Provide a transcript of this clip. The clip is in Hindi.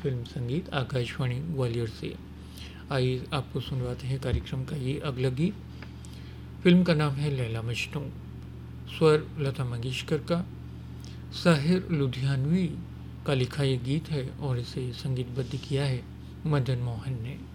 फिल्म संगीत आकाशवाणी ग्वालियर से। आइए आपको सुनवाते हैं कार्यक्रम का ये अगला गीत। फिल्म का नाम है लैला मजनू। स्वर लता मंगेशकर का, साहिर लुधियानवी का लिखा ये गीत है और इसे संगीतबद्ध किया है मदन मोहन ने।